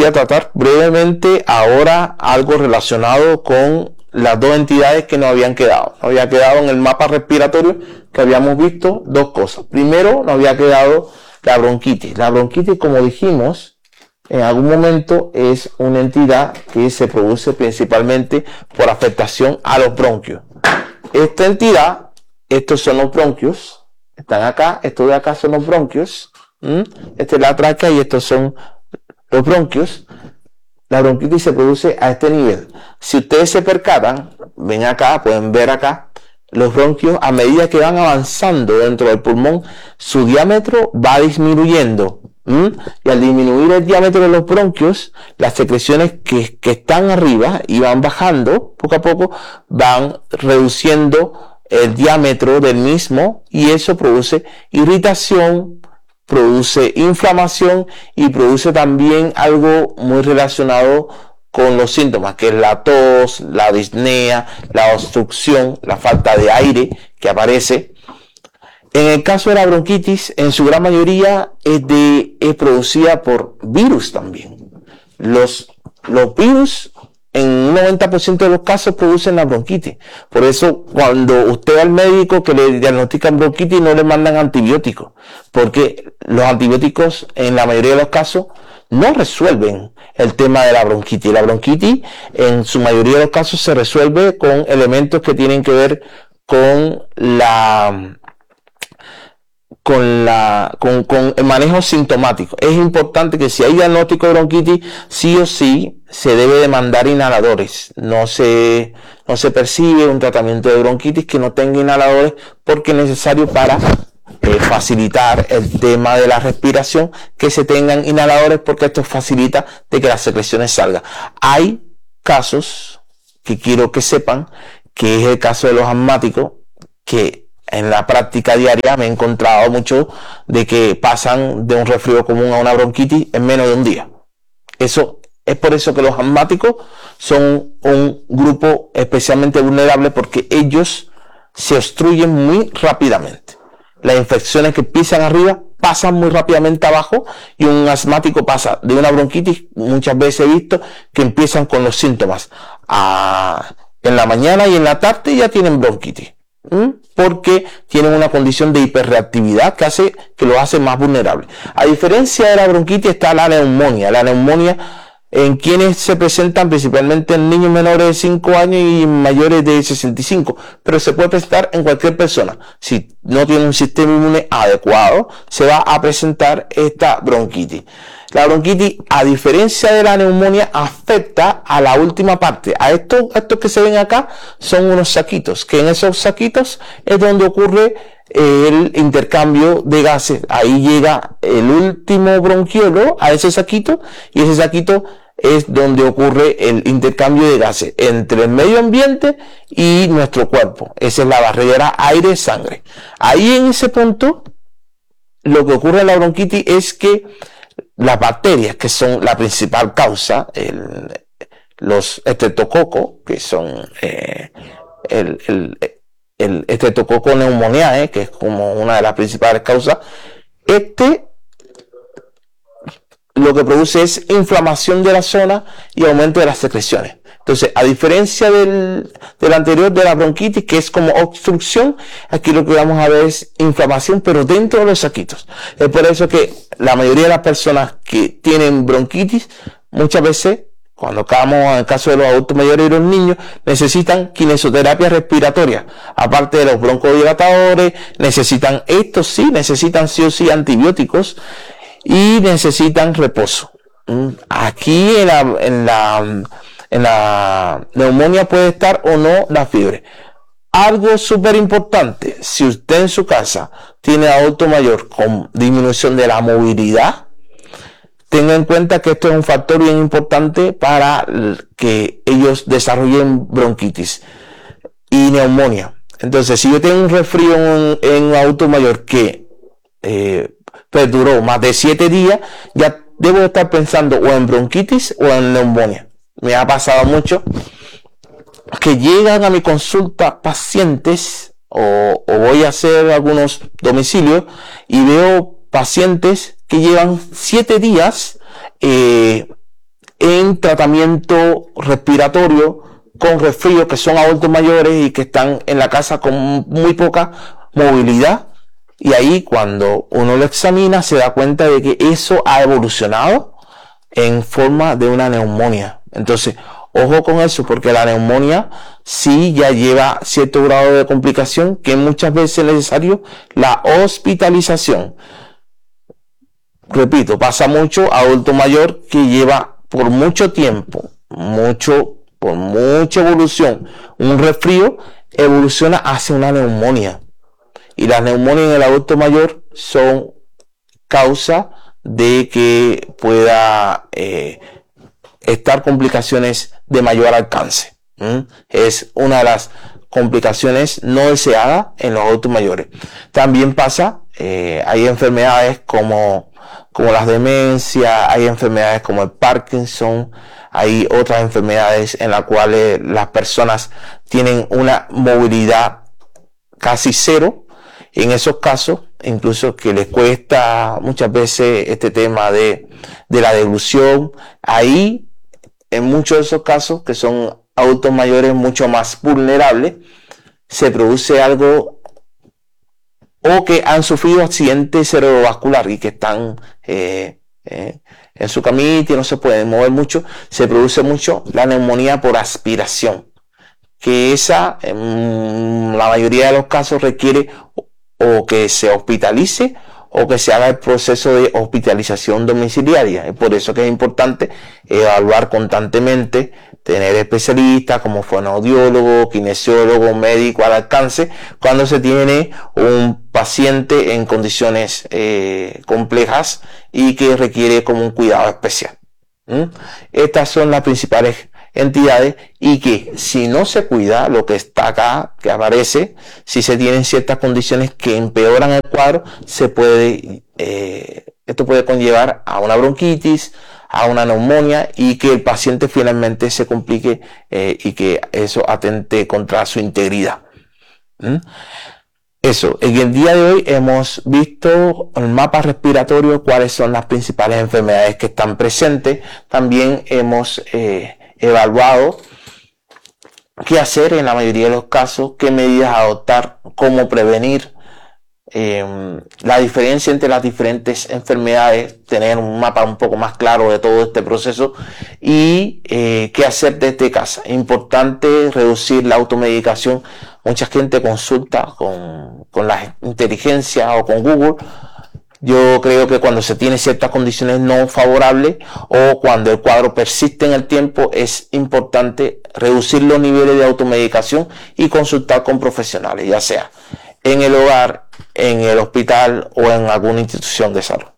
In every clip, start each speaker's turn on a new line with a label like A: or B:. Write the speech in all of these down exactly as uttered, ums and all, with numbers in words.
A: voy a tratar brevemente ahora algo relacionado con las dos entidades que nos habían quedado. Nos había quedado en el mapa respiratorio que habíamos visto dos cosas. Primero, nos había quedado la bronquitis. La bronquitis, como dijimos, en algún momento es una entidad que se produce principalmente por afectación a los bronquios. Esta entidad, estos son los bronquios, están acá, estos de acá son los bronquios, ¿Mm? esta es la tráquea y estos son los bronquios. La bronquitis se produce a este nivel. Si ustedes se percatan, ven acá, pueden ver acá, los bronquios a medida que van avanzando dentro del pulmón, su diámetro va disminuyendo. ¿Mm? Y al disminuir el diámetro de los bronquios, las secreciones que, que están arriba y van bajando, poco a poco, van reduciendo el diámetro del mismo y eso produce irritación, produce inflamación y produce también algo muy relacionado con los síntomas, que es la tos, la disnea, la obstrucción, la falta de aire que aparece. En el caso de la bronquitis, en su gran mayoría es, de, es producida por virus también. Los, los virus en un noventa por ciento de los casos producen la bronquitis. Por eso cuando usted va al médico que le diagnostican bronquitis no le mandan antibióticos, porque los antibióticos en la mayoría de los casos no resuelven el tema de la bronquitis. La bronquitis en su mayoría de los casos se resuelve con elementos que tienen que ver con la... con la con, con el manejo sintomático. Es importante que si hay diagnóstico de bronquitis, sí o sí se debe de mandar inhaladores. No se, no se percibe un tratamiento de bronquitis que no tenga inhaladores porque es necesario para eh, facilitar el tema de la respiración que se tengan inhaladores, porque esto facilita de que las secreciones salgan. Hay casos que quiero que sepan, que es el caso de los asmáticos, que en la práctica diaria me he encontrado mucho de que pasan de un resfrío común a una bronquitis en menos de un día. Eso es por eso que los asmáticos son un grupo especialmente vulnerable, porque ellos se obstruyen muy rápidamente. Las infecciones que pisan arriba pasan muy rápidamente abajo y un asmático pasa de una bronquitis, muchas veces he visto que empiezan con los síntomas a, en la mañana y en la tarde ya tienen bronquitis. ¿Mm? Porque tienen una condición de hiperreactividad que hace que lo hace más vulnerable. A diferencia de la bronquitis está la neumonía. La neumonía en quienes se presentan principalmente en niños menores de cinco años y mayores de sesenta y cinco, pero se puede presentar en cualquier persona. Si no tiene un sistema inmune adecuado, se va a presentar esta bronquitis. La bronquitis, a diferencia de la neumonía, afecta a la última parte. A estos, estos que se ven acá son unos saquitos, que en esos saquitos es donde ocurre el intercambio de gases. Ahí llega el último bronquiolo a ese saquito, y ese saquito es donde ocurre el intercambio de gases entre el medio ambiente y nuestro cuerpo. Esa es la barrera aire-sangre. Ahí en ese punto, lo que ocurre en la bronquitis es que las bacterias, que son la principal causa, el, los estreptococos, que son eh, el, el, el estreptococo pneumoniae, que es como una de las principales causas, este lo que produce es inflamación de la zona y aumento de las secreciones. Entonces, a diferencia del, del anterior, de la bronquitis, que es como obstrucción, aquí lo que vamos a ver es inflamación, pero dentro de los saquitos. Es por eso que la mayoría de las personas que tienen bronquitis, muchas veces, cuando caemos en el caso de los adultos mayores y los niños, necesitan kinesioterapia respiratoria. Aparte de los broncodilatadores, necesitan, estos sí, necesitan sí o sí antibióticos y necesitan reposo. Aquí en la, en la, en la neumonía puede estar o no la fiebre. Algo súper importante, si usted en su casa tiene adulto mayor con disminución de la movilidad, tenga en cuenta que esto es un factor bien importante para que ellos desarrollen bronquitis y neumonía. Entonces, si yo tengo un resfrío en, en un adulto mayor que eh, perduró más de siete días, ya debo estar pensando o en bronquitis o en neumonía. Me ha pasado mucho que llegan a mi consulta pacientes, o, o voy a hacer algunos domicilios y veo pacientes que llevan siete días eh, en tratamiento respiratorio con resfrío, que son adultos mayores y que están en la casa con muy poca movilidad. Y ahí cuando uno lo examina se da cuenta de que eso ha evolucionado en forma de una neumonía. Entonces, ojo con eso, porque la neumonía sí ya lleva cierto grado de complicación, que muchas veces es necesario la hospitalización. Repito, pasa mucho a adulto mayor que lleva por mucho tiempo, mucho, por mucha evolución, un resfrío evoluciona hacia una neumonía. Y las neumonias en el adulto mayor son causa de que pueda eh, estar complicaciones de mayor alcance. ¿Mm? Es una de las complicaciones no deseadas en los adultos mayores. También pasa, eh, hay enfermedades como, como las demencias, hay enfermedades como el Parkinson, hay otras enfermedades en las cuales las personas tienen una movilidad casi cero. En esos casos, incluso que les cuesta muchas veces este tema de, de la deglución, ahí en muchos de esos casos, que son adultos mayores mucho más vulnerables, se produce algo, o que han sufrido accidente cerebrovascular y que están eh, eh, en su camita y no se pueden mover mucho, se produce mucho la neumonía por aspiración, que esa en la mayoría de los casos requiere o que se hospitalice o que se haga el proceso de hospitalización domiciliaria. Es por eso que es importante evaluar constantemente, tener especialistas como fonoaudiólogo, kinesiólogo, médico al alcance cuando se tiene un paciente en condiciones eh, complejas y que requiere como un cuidado especial. ¿Mm? Estas son las principales entidades, y que si no se cuida, lo que está acá, que aparece, si se tienen ciertas condiciones que empeoran el cuadro, se puede, eh, esto puede conllevar a una bronquitis, a una neumonía, y que el paciente finalmente se complique eh, y que eso atente contra su integridad. ¿Mm? Eso, en el día de hoy hemos visto el mapa respiratorio, cuáles son las principales enfermedades que están presentes. También hemos eh, evaluado qué hacer en la mayoría de los casos, qué medidas adoptar, cómo prevenir, eh, la diferencia entre las diferentes enfermedades, tener un mapa un poco más claro de todo este proceso, y eh, qué hacer desde casa. Es importante reducir la automedicación. Mucha gente consulta con, con la inteligencia o con Google. Yo creo que cuando se tiene ciertas condiciones no favorables o cuando el cuadro persiste en el tiempo, es importante reducir los niveles de automedicación y consultar con profesionales, ya sea en el hogar, en el hospital o en alguna institución de salud.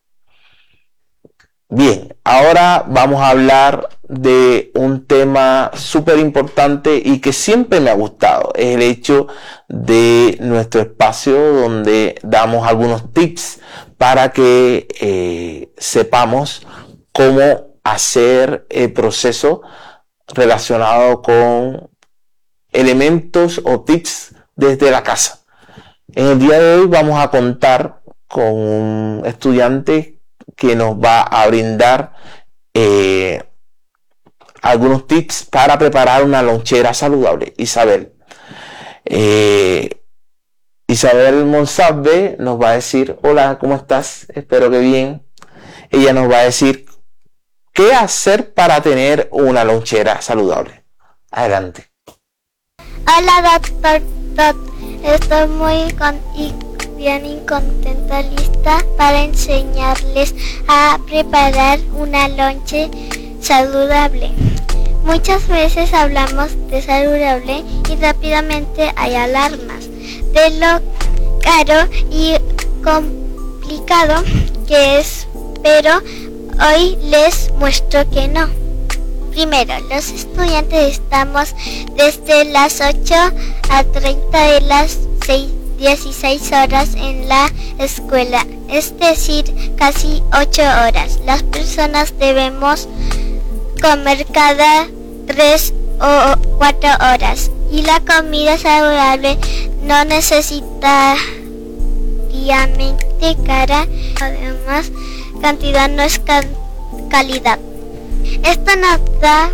A: Bien, ahora vamos a hablar de un tema súper importante y que siempre me ha gustado. Es el hecho de nuestro espacio donde damos algunos tips para que eh, sepamos cómo hacer el proceso relacionado con elementos o tips desde la casa. En el día de hoy vamos a contar con un estudiante que nos va a brindar eh, algunos tips para preparar una lonchera saludable. Isabel. Eh, Isabel Monsalve nos va a decir: hola, ¿cómo estás? Espero que bien. Ella nos va a decir qué hacer para tener una lonchera saludable. Adelante.
B: Hola, doctor Todd. Estoy muy con y bien y contenta, lista para enseñarles a preparar una lonche saludable. Muchas veces hablamos de saludable y rápidamente hay alarmas de lo caro y complicado que es, pero hoy les muestro que no. Primero, los estudiantes estamos desde las ocho a treinta de las dieciséis horas en la escuela, es decir, casi ocho horas. Las personas debemos comer cada tres o cuatro horas y la comida saludable no necesariamente cara, además cantidad no es calidad. Esto nos da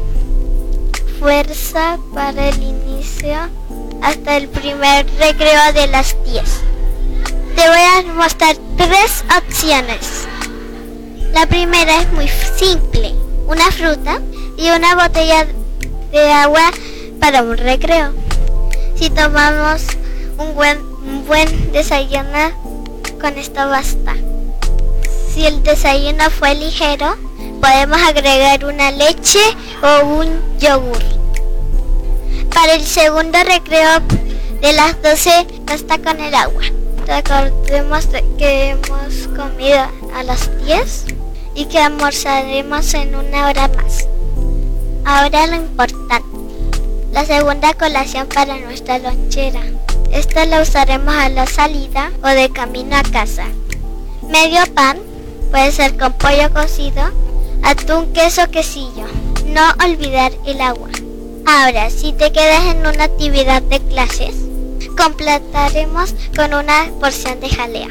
B: fuerza para el inicio hasta el primer recreo de las diez. Te voy a mostrar tres opciones. La primera es muy simple, una fruta y una botella de agua para un recreo. Si tomamos un buen, un buen desayuno, con esto basta. Si el desayuno fue ligero, podemos agregar una leche o un yogur. Para el segundo recreo de las doce, basta con el agua. Recordemos que hemos comido a las diez y que almorzaremos en una hora más. Ahora lo importante, la segunda colación para nuestra lonchera. Esta la usaremos a la salida o de camino a casa. Medio pan, puede ser con pollo cocido, atún, queso, quesillo. No olvidar el agua. Ahora, si te quedas en una actividad de clases, completaremos con una porción de jalea.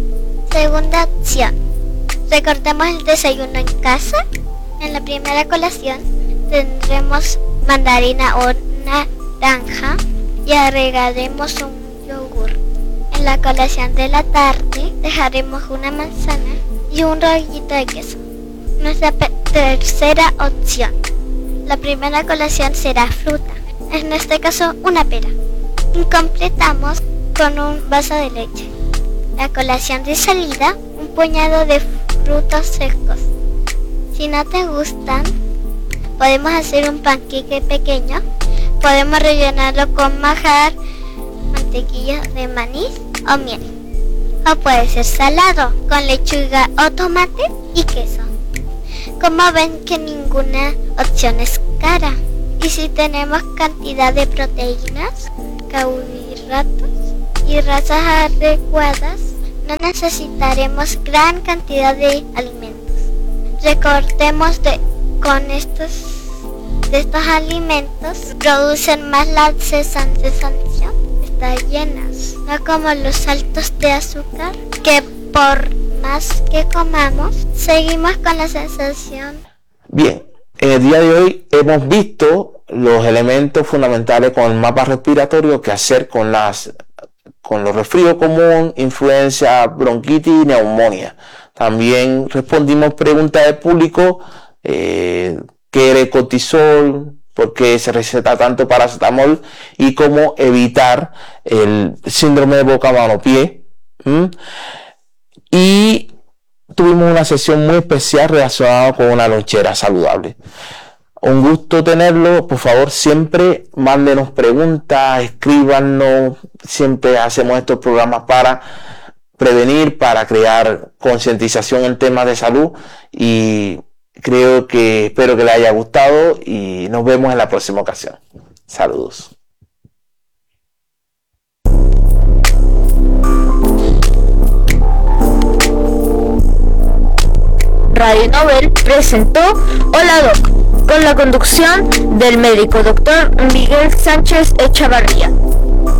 B: Segunda opción, recortemos el desayuno en casa. En la primera colación tendremos mandarina o naranja y agregaremos un yogur. En la colación de la tarde dejaremos una manzana y un rollito de queso. Nuestra tercera opción, la primera colación será fruta, en este caso una pera. Y completamos con un vaso de leche. La colación de salida, un puñado de frutos secos. Si no te gustan, podemos hacer un panqueque pequeño. Podemos rellenarlo con manjar, mantequilla de maní o miel. O puede ser salado, con lechuga o tomate y queso. Como ven que ninguna opción es cara. Y si tenemos cantidad de proteínas, carbohidratos y grasas adecuadas, no necesitaremos gran cantidad de alimentos. Recordemos de con estos, de estos alimentos producen más la sensación está llenas, no como los saltos de azúcar que por más que comamos seguimos con la sensación.
A: Bien, en el día de hoy hemos visto los elementos fundamentales con el mapa respiratorio, que hacer con las con los resfríos común, influenza, bronquitis y neumonía. También respondimos preguntas del público, eh, qué era el cortisol, por qué se receta tanto paracetamol y cómo evitar el síndrome de boca, mano, pie. ¿Mm? Y tuvimos una sesión muy especial relacionada con una lonchera saludable. Un gusto tenerlo. Por favor, siempre mándenos preguntas, escríbanos. Siempre hacemos estos programas para prevenir, para crear concientización en temas de salud, y creo que espero que les haya gustado y nos vemos en la próxima ocasión. Saludos.
C: Radio Nobel presentó Hola Doc, con la conducción del médico doctor Miguel Sánchez Echavarría.